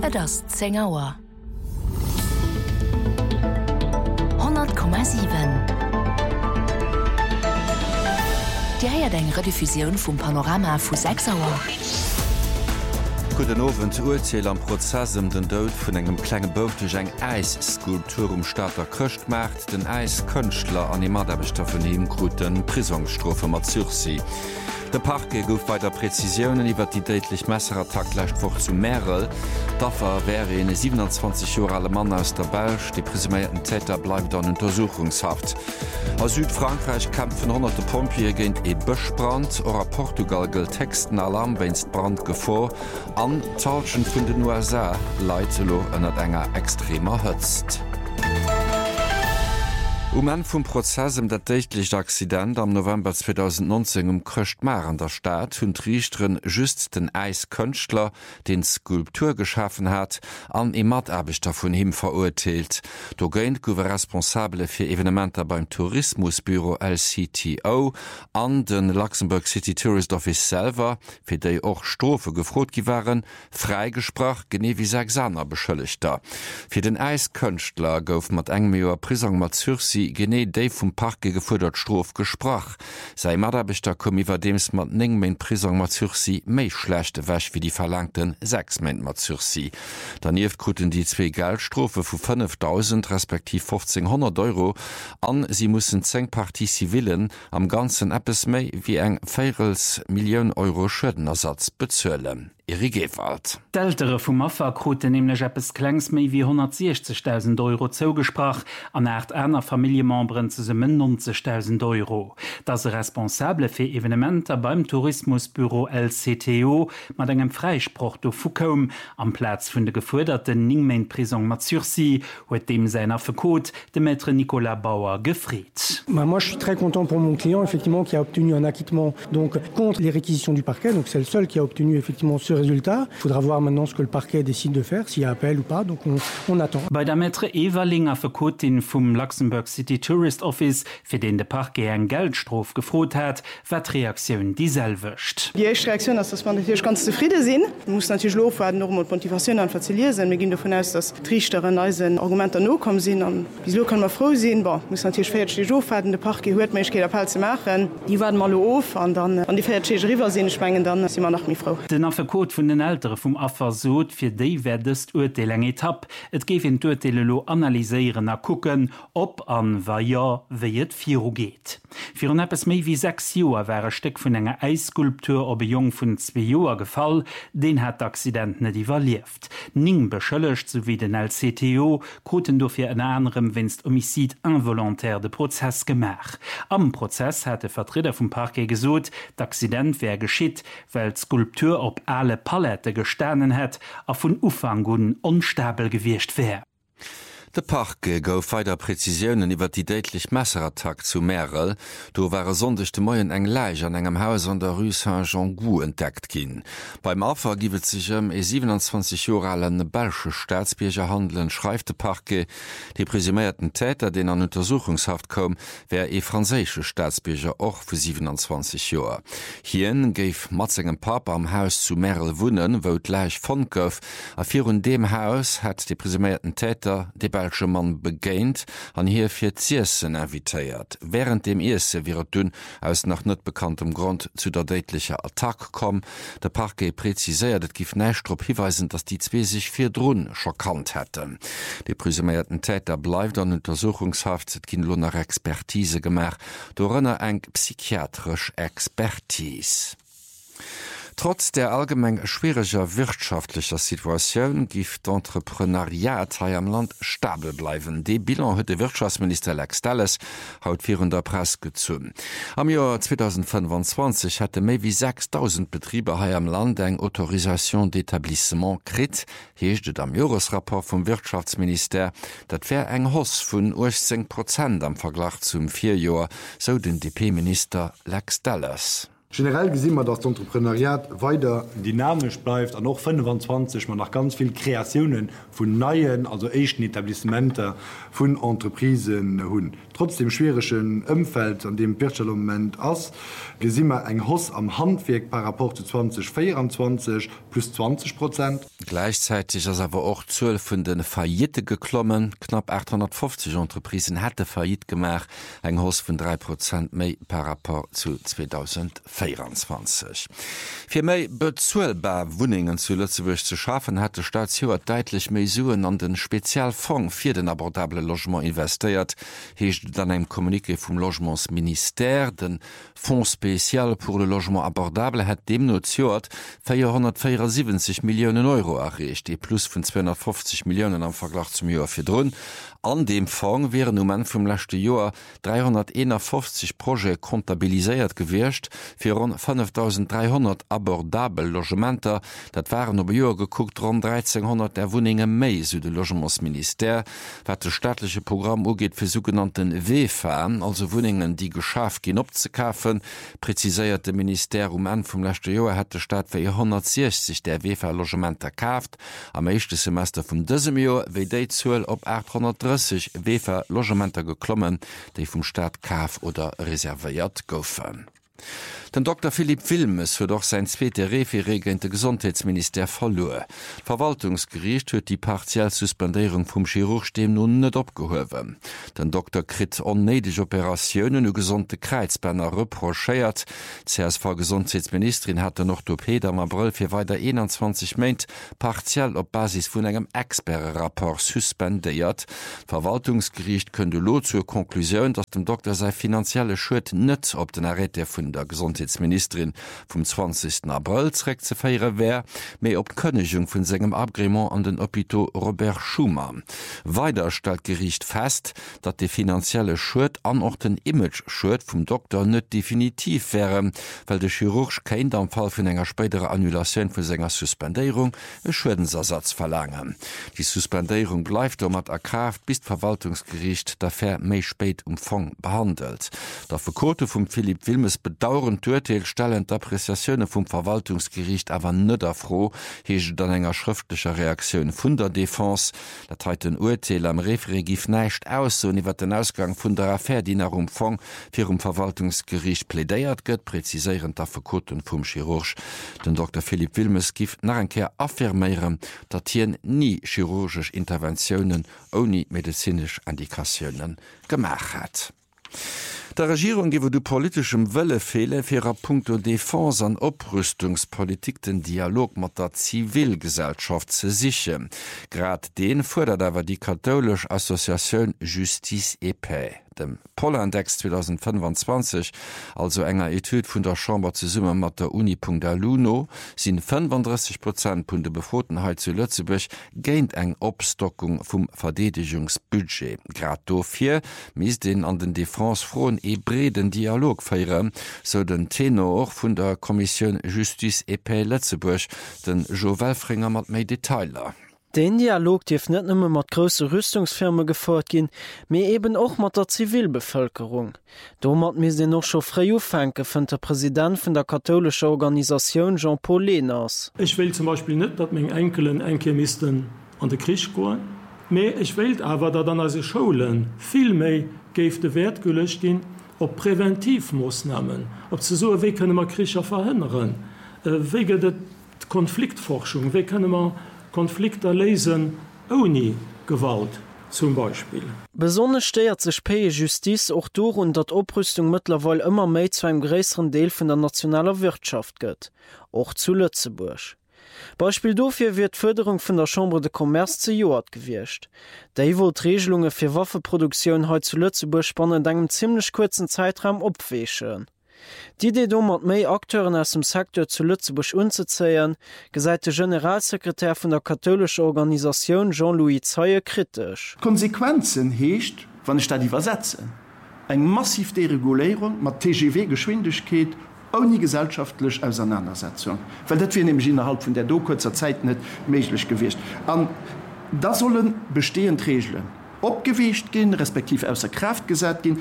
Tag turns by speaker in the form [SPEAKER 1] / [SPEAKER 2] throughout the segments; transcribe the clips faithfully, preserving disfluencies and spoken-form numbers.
[SPEAKER 1] Et ass zehn Auer. hundert Komma sieben. Die heiert eng Rediffusion vum Panorama vu sechs Auer.
[SPEAKER 2] Guten Abend, Urteil am Prozess um den Tod vun engem kleinen Boot durch eng Eisskulptur um Staater Krcht macht, den Eiskünstler an die Maderbeter von ihm kruten Prisonstrafe mat Sursi. Der Parke gouf bei der Präzisionen iwwer die deitlich Messerattack lächtwoch zu Merel. Daffer wäre en siebenundzwanzig Jahre alle Mann aus der Belsch, die presumierten Täter bleibt an Untersuchungshaft. Aus Südfrankreich kämpfen hunderte Pompier géint e Bëschbrand, oder Portugal gilt Texten Alarm wennst Brand gevor, an Talschen vun den U S A Leitelo ënner enger extremer hëtzt. Um en vum Prozessem dat deichtlich Accident am November zweitausendneunzehn um Krchtmar an der Staat hunn Trichtren just den Eiskünstler, den Skulptur geschaffen hat, an e Matabichter vun him verurteilt. Do géint gowe responsable fir Evenementer beim Tourismusbüro L C T O an den Luxemburg City Tourist Office selber, fir déi och Strofe gefrot gi waren, freigesprach gene wie Sexaner beschëlligter. Fir den Eiskünstler gouf mat eng Meer Prison mat Sursi gené déi vum Parke gefordert Strof gesprach. Sei Maderbeter kom iwwer dems mat neng méint Prison mat Sursi méi schlechte wäch wie die verlangten sechs Mäint mat Sursi. Danief kruten die zwee Geldstrofe vu fünftausend respektiv fünfzehnhundert Euro an, sie mussssen zeng Partie Zivilen am ganzen Appes méi wie eng Féierels Millioun Euro Schëdenersatz bezuelen. Gewalt.
[SPEAKER 3] D'Ältere vum Affer kruten nämlich etwas klengs méi wie hundertsechzigtausend Euro zougesprach, an acht einer Familienmembern zusammen neunzigtausend Euro. Das responsable fir Evenementer beim Tourismusbüro L C T O mat engem Freispruch do Fukom am Platz vun de geforderten Ningmain Prison mat Sursi huet dem seiner Verkot de Maître Nicolas Bauer gefriet.
[SPEAKER 4] Moi, je suis très content pour mon client, effectivement, qui a obtenu un acquittement donc contre les réquisitions du parquet. Donc c'est le seul qui a obtenu effectivement ce résultat. Il faudra voir maintenant ce que le parquet décide de faire, s'il y a appel ou pas, donc on, on attend.
[SPEAKER 3] Bei der Maître Everlinger Verkotin vom Luxemburg City Tourist Office, für den der Parquet ein Geldstrof gefroht hat, wird die Reaktion dieselwischt.
[SPEAKER 5] Die erste Reaktion ist, dass wir natürlich ganz zufrieden sind. Man muss natürlich laufen, werden noch mal Motivation an verzählen sind. Wir gehen davon aus, dass die Richter an unseren Argumenten noch kommen sind. Und wieso können wir froh sein? Boah, muss natürlich vierzig Jahre werden, der Parquet hört, man geht Appell zu machen. Die werden mal auf und dann an die vierzig River sind, schmengen, dann sind wir noch mehr froh.
[SPEAKER 3] Den Verkot von den Älteren vom Affer sot, für die werdest Urteil eng Etappe. Et gebe in Urteile lo analysieren a gucken, ob an war ja, wie et Firo geht. Für ein etwas mehr wie sechs Jahre wäre ein Stück von einer Eisskulptur ob ein Jung von zwei Jahren gefallen, den hat der Accident nicht überlebt. Ning beschuldigt, sowie den L C T O, kruten dafür in anderem wenn's Homizid involontaire de Prozess gemacht. Am Prozess hat der Vertreter vom Parquet gesagt, der Accident wäre geschieht, weil die Skulptur ob alle Palette gestanden hat, auf von Ufangun unstabil gewirrscht wäre.
[SPEAKER 2] De Parke gouf weiter Präzisionen iwwer die deitlich Messerattack zu Merel, do war sondigchte Moien eng Leich an engem Haus an der Rue Saint-Jean-Gou entdeckt gin. Beim Affer giwet sich um e siebenundzwanzig Jahre alten Belsche Staatsbierger handeln, schreibt de Parke, die presumierten Täter, den an Untersuchungshaft kom, wär e franzésche Staatsbierger och für siebenundzwanzig Jahre. Hien geif matzegem Papa am Haus zu Merel wunnen, wo d Leich von gouf, a virun dem Haus hat die presumierten Täter de Belsche Mann begéint an hier fir Ziessen invitéiert. Während dem Ise wie dünn aus nach net bekanntem Grund zu der deitlicher Attack kom, der Parquet präziséiert, et gif näistrop hiweisen, dass die zwee sich fir Drun schokant hätten. Die presumierten Täter bleibt an Untersuchungshaft, et gin lo nach Expertise gemacht, dorënner eng psychiatrisch Expertise. Trotz der allgemein schwieriger wirtschaftlicher Situation gibt Entrepreneuriat hier am Land stabil bleiben. Die Bilan hat der Wirtschaftsminister Lex Dallas haut während der Presse gezogen. Am Jahr zweitausendfünfundzwanzig hatte mehr wie sechstausend Betriebe hier am Land eine Autorisation d'établissement gekriegt. Hier steht am Jahresrapport vom Wirtschaftsminister, das wäre ein Hoss von achtzehn Prozent am Vergleich zum vier Jahr, so den D P-Minister Lex Dallas.
[SPEAKER 6] Generell gesehen man, dass das Entrepreneuriat weiter dynamisch bleibt, an noch fünfundzwanzig man nach ganz viel Kreationen von neuen, also echten Etablissementen von Entreprisen hun. Trotzdem schwerischen Umfeld, an dem Wirtschaftsmoment ist, gesehen wir ein Haus am Handwerk par rapport zu zwanzig vierundzwanzig plus zwanzig Prozent.
[SPEAKER 2] Gleichzeitig ist aber auch zwölf von den Faillite geklommen. Knapp achthundertfünfzig Entreprisen hätte Faillit gemacht, ein Haus von drei Prozent mehr par rapport zu zweitausendvierundzwanzig. Für mehr bezahlbare Wohnungen zu Lützeburg zu schaffen, hat die Stadt deutlich mehr Summen an den Spezialfonds für den abordable Logement investiert. Hier ist dann ein Kommuniqué vom Logementsministère, den Fonds Spezial pour le Logement abordable hat dem notiert vierhundertvierundsiebzig Millionen Euro erreicht, die plus von zweihundertfünfzig Millionen am Vergleich zum Jahr für drin. An dem Fonds wären um vom letzten Jahr dreihunderteinundfünfzig Projekte kontabilisiert gewirrscht für rund fünftausenddreihundert abordable Logementer. Das waren über Jahr geguckt rund dreizehnhundert der Wohnungen mehr, so der Logementsministère, was das staatliche Programm angeht für sogenannten W F A, also Wohnungen, die geschafft gehen abzukaufen. Präzisierte Minister um an vom letzten Jahr hat die Stadt vierhundertsechzig der W F A-Logementer gekauft. Am ersten Semester von diesem Jahr wird die Zahl auf achthundertdreißig W F A-Logementer geklommen, die vom Staat gekauft oder reserviert wurden. Den Doktor Philipp Wilmes wird auch sein zweite referegente Gesundheitsminister verloren. Verwaltungsgericht hat die partielle Suspendierung vom Chirurg dem nun nicht abgehoben. Den Doktor kriegt unnötige Operationen und gesunde Kreuzbeine reprochiert. Die C S V-Gesundheitsministerin hatte noch die O P am April für weiter einundzwanzig Monate partiell auf Basis von einem Expertenrapport suspendiert. Verwaltungsgericht könnte lo zur Konklusion, dass dem Doktor seine finanzielle Schuld nicht auf den Arrete von der Gesundheitsministerin vom zwanzigsten April zurück zu feiern wäre, mehr ob Könnigung von seinem Abgrement an den Hôpital Robert Schumann. Weiter stellt Gericht fest, dass die finanzielle Schuld an auch den Image-Schuld vom Doktor nicht definitiv wäre, weil der Chirurg kein am Fall von einer späteren Annulation von seiner Suspendierung einen Schuldensersatz verlangen. Die Suspendierung bleibt damit erkraft, bis das Verwaltungsgericht dafür mehr spät umfang behandelt. Der Verkote von Philipp Wilmes bedauernd Urteil stellen d'Appreciationen vom Verwaltungsgericht aber nicht froh, hier dann einer schriftlicher Reaktion von der Défense. Das hat den Urteil am Referé gif nicht aus, so über den Ausgang von der Affäre, die nach Umfang für um Verwaltungsgericht plädiert wird, präzisierend der Verkoten vom Chirurg. Den Doktor Philipp Wilmes gibt nach ein Kehr affirmieren, dass hier nie chirurgische Interventionen ohne medizinische Indikationen gemacht hat. Der Regierung giwe du politischem Wëlle fehle fir a Punkto Defense an Oprüstungspolitik den Dialog mat der Zivilgesellschaft ze siche. Grad den fordert awer die katholisch Assoziation Justice et Paix. Dem Polindex zwanzig fünfundzwanzig, also enger Etude vun der Chambre ze summe mat der Uni.Luno, sind fünfunddreißig Prozent vun de Befotenheit zu Lützeburg géint eng Opstockung vum Verdedigungsbudget. Grad dofir mis den an den Defensefroen e breden Dialog feieren, so den Tenor vun der Kommission Justice et Paix Lützeburg, den Joël Fringer mat méi Detailer.
[SPEAKER 7] Den Dialog dief net nëmme mat grosse Rüstungsfirme gefordert gin, mir eben och mat der Zivilbevölkerung. Do mat mis den noch scho Freiufenke vun der Präsident vun der katholischer Organisation Jean-Paul Lehners.
[SPEAKER 8] Ich will zum Beispiel net, dat még Enkelen Enkelmisten an de Krich goen. Me ich will awer dat an as Scholen viel méi geif de Wert gelecht gin op Präventivmoosnamen, op ze so wie könne man Kricher verhinderen, wege de Konfliktforschung, wie könne man Konflikte lesen ohne Gewalt zum Beispiel.
[SPEAKER 7] Besonders steiert sich P Justiz auch durch und dat Oprüstung mittlerweile immer mehr zu einem größeren Teil von der nationalen Wirtschaft geht, auch zu Lützeburg. Beispiel dafür wird Förderung von der Chambre de Commerce zu Joat gewährt. Die will Regelungen für Waffenproduktion heute zu Lützeburg spannend in einem ziemlich kurzen Zeitraum abwäschen. Die Idee mat méi Akteuren aus dem Sektor zu Lützeburg unzuzeieren, gesäit der Generalsekretär von der katholische Organisation Jean-Louis Zeyer kritisch.
[SPEAKER 9] Konsequenzen heescht, wann ich da die versetzen. Eg massiv Deregulierung mat T G W-Geschwindigkeit ohne gesellschaftlich Auseinandersetzung. Weil dat wir nämlich innerhalb von der do kurzer Zeit net möglich gewicht. Um, da sollen bestehend Regeln abgewicht gehen, respektiv außer Kraft gesetzt gehen.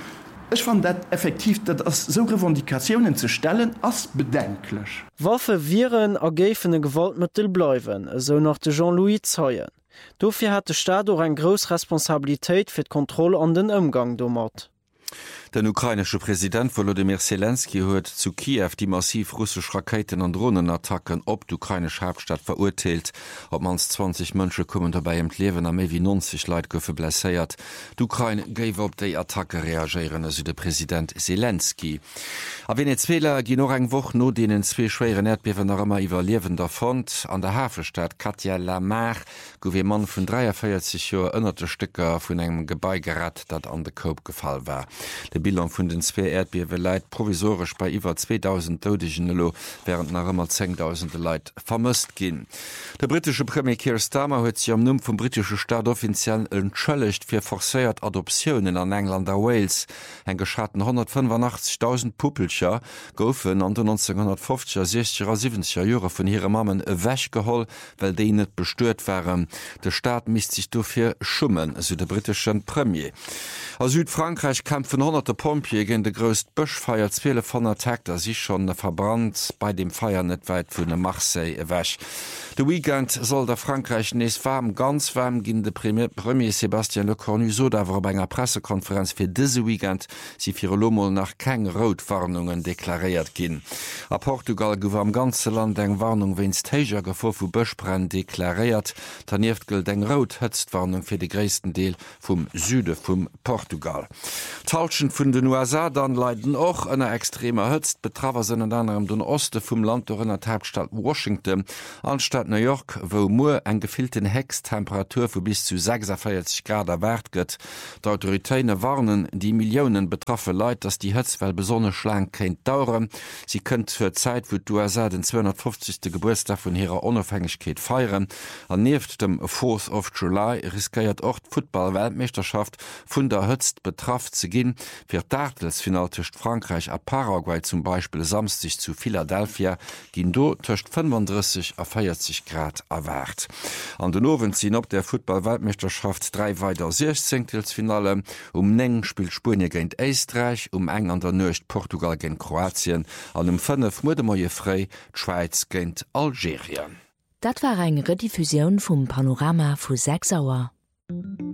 [SPEAKER 9] Ich fand dat effektiv, dat as so Revendikationen zu stellen as bedenklich.
[SPEAKER 7] Waffe Viren ergefene Gewaltmittel bleiwen, so nach de Jean-Louis Zeien. Dofir hat de Staat auch en gros Responsabiltäit fir d' Kontrolle an den Umgang dommert.
[SPEAKER 2] Den ukrainische Präsident Volodymyr Zelensky huet zu Kiew die massiv russsisch Raketen an Drohnenattacken op d'ukrainische Hauptstadt verurteilt. Ob mans zwanzig Mënsche kommen dabei im Leben a méi wie neunzig Leiit goufe blesséiert. D'Ukraine géif op déi Attacke reagieren as de Präsident Zelensky. A Venezuela gi noch eng woch no denen zwee schwéieren Erdbewen a ëmmer iwwerliewen davont. An der Hafenstadt Katia Lamar gouf e Mann vun dreiundvierzig Joer ënnerte Stücker vun engem Gebäi gerat, dat an de Koop gefall war. De Bilan vun den zwee Erdbewe leit provisorisch bei iwwer zweitausend Todegen Lo, während nach ëmmer zehntausende Leiit vermëst ginn. Der britische Premier Keir Starmer huet sich am Numm vum britische Staat offiziell entschëllegt fir forsäiert Adoptionioen an England a Wales. Eng geschatten hundertfünfundachtzigtausend Puppelcher goufen an den neunzehnhundertfünfziger, sechziger, siebziger Jore vun hire Mammen ewäch geholl, well déi net bestuert wären. De Staat misst sich dofir schummen, so de britischen Premier. A Südfrankreich kämpfen hunderte Pompier gegen de gröst Bëchfeier zwele von Attacker sich schon verbrannt bei dem Feier net weit vun de Marseille ewäch. De Weekend soll der Frankreich nees warm ganz warm ginn de Premier, Premier Sébastien Lecornu so dawer bei enger Pressekonferenz fir dese Weekend si fir Lomo nach keng Rotwarnungen deklariert ginn. A Portugal gouf am ganze Land eng Warnung wennns Teiger gevor vu Bëchbrenn deklariert, daneft gëlt eng Rot-Hëtztwarnung fir de gréessten Deel vum Süde vum Portugal. Talschen vun den U S A dann leiden och ënner extremer Hëtzt betrawersinn an anderem den Oste vum Land ënner Hauptstadt Washington anstatt New York, wo Moore eng gefilten Hextemperatur vu bis zu sechsundvierzig Grad erwert gëtt. D'Autoritéine warnen die Millionen betraffe Leiit, dats die Hëtzwell besonne schlang kéint dauren. Sie kënnt fir Zeit, wo d'U S A den zweihundertfünfzigste Geburtstag vun ihrer Unabhängigkeit feieren. An neft dem fourth of July riskiert och d'Football-Weltmeisterschaft vun der Hëtzt betraft ze ginn, fir d'Artelsfinal tëcht Frankreich a Paraguay zum Beispiel samstig zu Philadelphia ginn do tëcht fünfunddreißig a vierzig Grad erwart. An den Owen ziehen op der Football-Weltmeisterschaft drei weiter Sechzehntelfinale. Um neng spielt Spurien géint Eistreich, um eng an der Nøcht Portugal géint Kroatien, an um fënnef Mudemoie frei d'Schweiz géint Algerien.
[SPEAKER 1] Dat war eng Rediffusion vum Panorama vu sechs Auer.